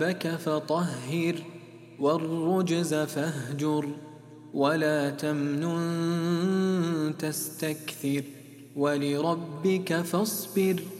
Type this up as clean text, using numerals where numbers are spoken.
ربك فطهر والرجز فاهجر ولا تمنن تستكثر ولربك فاصبر